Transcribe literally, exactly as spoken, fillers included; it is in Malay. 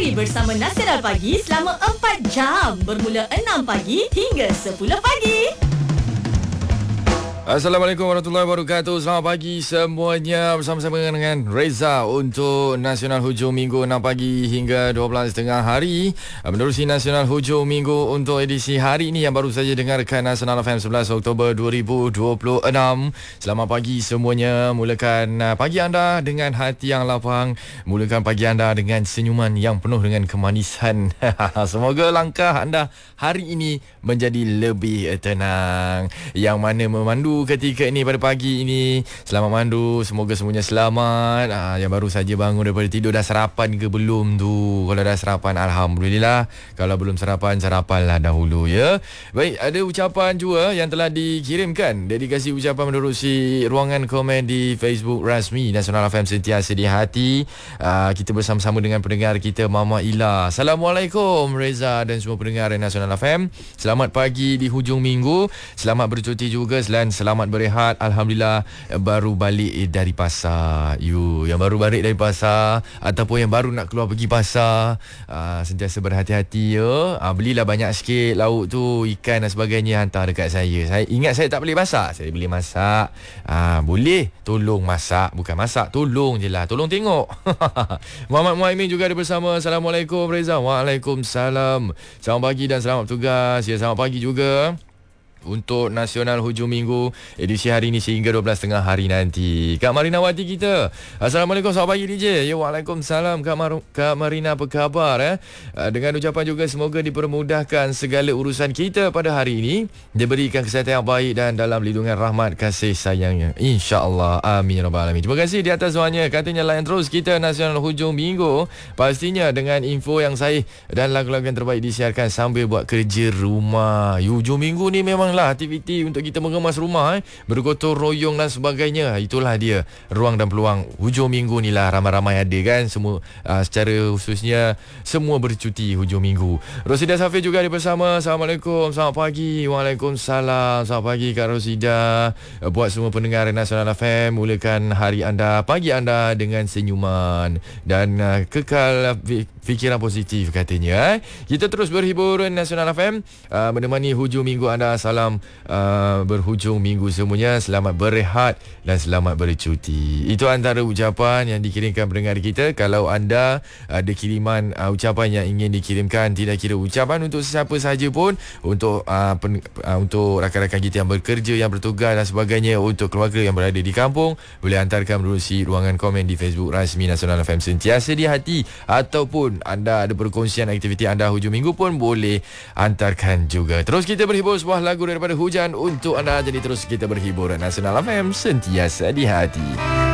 Pagi bersama Nasional Pagi selama empat jam bermula enam pagi hingga sepuluh pagi. Assalamualaikum warahmatullahi wabarakatuh. Selamat pagi semuanya. Bersama-sama dengan Reza untuk Nasional Hujung Minggu enam pagi hingga dua belas tiga puluh hari. Menerusi Nasional Hujung Minggu untuk edisi hari ini yang baru saja dengarkan Nasional F M sebelas Oktober dua ribu dua puluh enam. Selamat pagi semuanya. Mulakan pagi anda dengan hati yang lapang. Mulakan pagi anda dengan senyuman yang penuh dengan kemanisan. Semoga langkah anda hari ini menjadi lebih tenang. Yang mana memandu ketika ini pada pagi ini, selamat mandu, semoga semuanya selamat. Ah, yang baru saja bangun daripada tidur, dah sarapan ke belum tu? Kalau dah sarapan, alhamdulillah. Kalau belum sarapan, sarapanlah dahulu ya. Baik, ada ucapan juga yang telah dikirimkan. Dedikasi ucapan menerusi ruangan komen di Facebook rasmi Nasional F M Sentiasa di Hati. Ah, kita bersama-sama dengan pendengar kita Mama Ila. Assalamualaikum Reza dan semua pendengar Nasional F M. Selamat pagi di hujung minggu. Selamat bercuti juga dan selamat berehat. Alhamdulillah baru balik dari pasar. You yang baru balik dari pasar ataupun yang baru nak keluar pergi pasar, uh, sentiasa berhati-hati ya. Uh, belilah banyak sikit lauk tu, ikan dan sebagainya, hantar dekat saya. Saya ingat saya tak boleh masak, saya boleh masak. Uh, boleh tolong masak, bukan masak, tolong je lah, tolong tengok. Muhammad Muhaimin juga ada bersama. Assalamualaikum Reza. Waalaikumsalam. Selamat pagi dan selamat bertugas. Ya, selamat pagi juga untuk Nasional Hujung Minggu edisi hari ini sehingga dua belas tiga puluh hari nanti. Kak Marina Wati kita. Assalamualaikum, selamat pagi D J. Ya, waalaikumsalam Kak, Mar- Kak Marina, apa khabar eh? Dengan ucapan juga semoga dipermudahkan segala urusan kita pada hari ini, diberikan kesihatan yang baik dan dalam lindungan rahmat kasih sayangnya, insya-Allah. Amin ya rabbal alamin. Terima kasih di atas semuanya. Katanya layan terus kita Nasional Hujung Minggu, pastinya dengan info yang sahih dan lagu-lagu yang terbaik disiarkan sambil buat kerja rumah. Hujung minggu ni memang lah aktiviti untuk kita mengemas rumah, eh, bergotong royong dan sebagainya. Itulah dia ruang dan peluang hujung minggu ni lah. Ramai-ramai ada kan, semua uh, secara khususnya semua bercuti hujung minggu. Rosida Safi juga ada bersama. Assalamualaikum, selamat pagi. Waalaikumsalam, selamat pagi Kak Rosida. Uh, buat semua pendengar Nasional F M, mulakan hari anda, pagi anda dengan senyuman dan uh, kekal fikiran positif katanya. Eh. Kita terus berhibur Nasional F M, uh, menemani hujung minggu anda. Salam uh, berhujung minggu semuanya. Selamat berehat dan selamat bercuti. Itu antara ucapan yang dikirimkan pendengar kita. Kalau anda ada kiriman uh, ucapan yang ingin dikirimkan, tidak kira ucapan untuk sesiapa sahaja pun, untuk uh, pen, uh, untuk rakan-rakan kita yang bekerja, yang bertugas dan sebagainya, untuk keluarga yang berada di kampung, boleh hantarkan menerusi ruangan komen di Facebook rasmi Nasional F M Sentiasa di Hati, ataupun anda ada perkongsian aktiviti anda hujung minggu pun boleh hantarkan juga. Terus kita berhibur sebuah lagu daripada Hujan untuk anda. Jadi terus kita berhibur. Nasional F M Sentiasa di Hati.